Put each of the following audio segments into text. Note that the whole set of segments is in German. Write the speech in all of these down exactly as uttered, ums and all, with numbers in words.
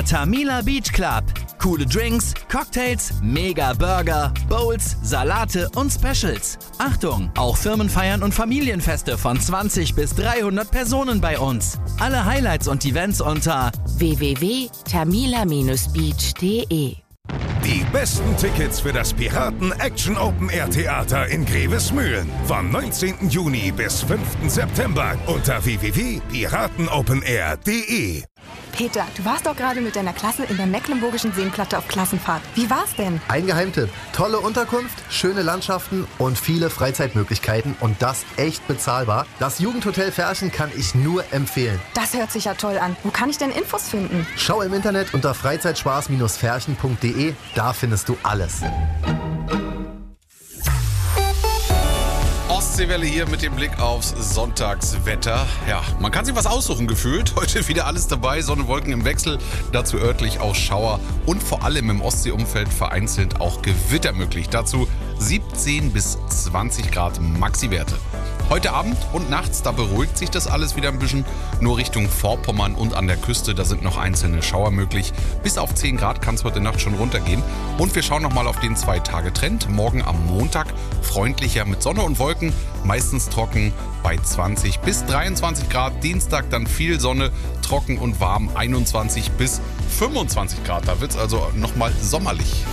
Der Tamila Beach Club. Coole Drinks, Cocktails, mega Burger, Bowls, Salate und Specials. Achtung, auch Firmenfeiern und Familienfeste von zwanzig bis dreihundert Personen bei uns. Alle Highlights und Events unter w w w punkt tamila Bindestrich beach punkt de. Die besten Tickets für das Piraten Action Open Air Theater in Grevesmühlen vom neunzehnten Juni bis fünften September unter w w w punkt piratenopenair punkt de. Peter, du warst doch gerade mit deiner Klasse in der Mecklenburgischen Seenplatte auf Klassenfahrt. Wie war's denn? Ein Geheimtipp. Tolle Unterkunft, schöne Landschaften und viele Freizeitmöglichkeiten und das echt bezahlbar. Das Jugendhotel Ferchen kann ich nur empfehlen. Das hört sich ja toll an. Wo kann ich denn Infos finden? Schau im Internet unter freizeitspaß Bindestrich ferchen punkt de. Da findest du alles. Ostseewelle hier mit dem Blick aufs Sonntagswetter. Ja, man kann sich was aussuchen gefühlt. Heute wieder alles dabei, Sonne, Wolken im Wechsel. Dazu örtlich auch Schauer und vor allem im Ostseeumfeld vereinzelt auch Gewitter möglich. Dazu siebzehn bis zwanzig Grad Maxi-Werte. Heute Abend und nachts, da beruhigt sich das alles wieder ein bisschen. Nur Richtung Vorpommern und an der Küste, da sind noch einzelne Schauer möglich. Bis auf zehn Grad kann es heute Nacht schon runtergehen. Und wir schauen nochmal auf den Zwei-Tage-Trend. Morgen am Montag freundlicher mit Sonne und Wolken, meistens trocken bei zwanzig bis dreiundzwanzig Grad. Dienstag dann viel Sonne, trocken und warm, einundzwanzig bis fünfundzwanzig Grad. Da wird es also nochmal sommerlich.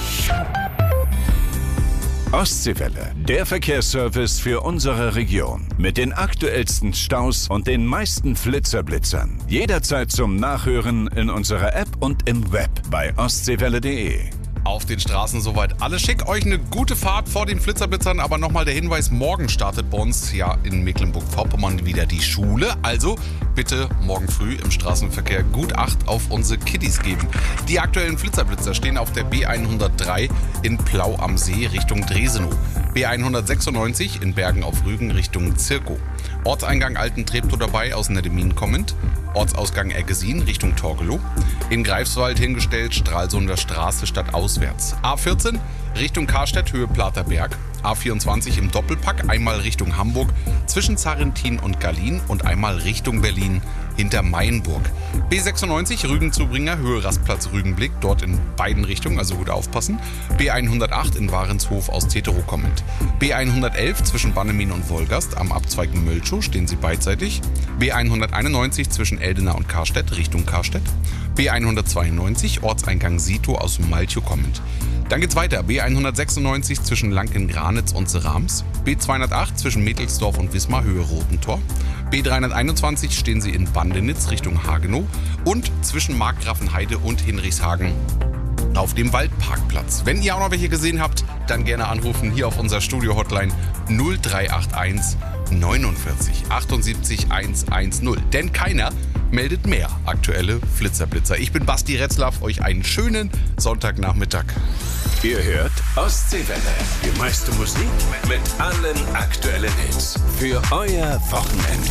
Ostseewelle, der Verkehrsservice für unsere Region. Mit den aktuellsten Staus und den meisten Flitzerblitzern. Jederzeit zum Nachhören in unserer App und im Web bei ostseewelle punkt de. Auf den Straßen soweit alles schick. Euch eine gute Fahrt vor den Flitzerblitzern. Aber nochmal der Hinweis, morgen startet bei uns ja in Mecklenburg-Vorpommern wieder die Schule. Also bitte morgen früh im Straßenverkehr gut Acht auf unsere Kiddies geben. Die aktuellen Flitzerblitzer stehen auf der B hundertdrei in Plau am See Richtung Dresenow. B hundertsechsundneunzig in Bergen auf Rügen Richtung Zirkow. Ortseingang Alten-Treptow dabei aus Neddemin kommend. Ortsausgang Eggesin Richtung Torgelow. In Greifswald hingestellt Stralsunder Straße stadtauswärts. A vierzehn Richtung Karstedt Höhe Platerberg. A vierundzwanzig im Doppelpack einmal Richtung Hamburg zwischen Zarrentin und Gallien und einmal Richtung Berlin hinter Mayenburg. B sechsundneunzig Rügenzubringer Höhe Rastplatz Rügenblick, dort in beiden Richtungen, also gut aufpassen. B hundertacht in Warenshof aus Teterow kommend. B hundertelf zwischen Bannemin und Wolgast am Abzweig Möltschow stehen sie beidseitig. B hunderteinundneunzig zwischen Eldena und Karstedt Richtung Karstedt. B hundertzweiundneunzig Ortseingang Sito aus Malchow kommend. Dann geht's weiter. B hundertsechsundneunzig zwischen Lanken-Granitz und Serams. B zweihundertacht zwischen Mädelsdorf und Wismar Höhe Rotentor. B dreihunderteinundzwanzig stehen sie in Bandenitz Richtung Hagenow und zwischen Markgrafenheide und Hinrichshagen auf dem Waldparkplatz. Wenn ihr auch noch welche gesehen habt, dann gerne anrufen hier auf unserer Studio-Hotline null drei acht eins neunundvierzig achtundsiebzig hundertzehn. Denn keiner meldet mehr aktuelle Flitzerblitzer. Ich bin Basti Retzlaff, euch einen schönen Sonntagnachmittag. Ihr hört Ostseewelle. Die meiste Musik mit allen aktuellen Hits. Für euer Wochenende.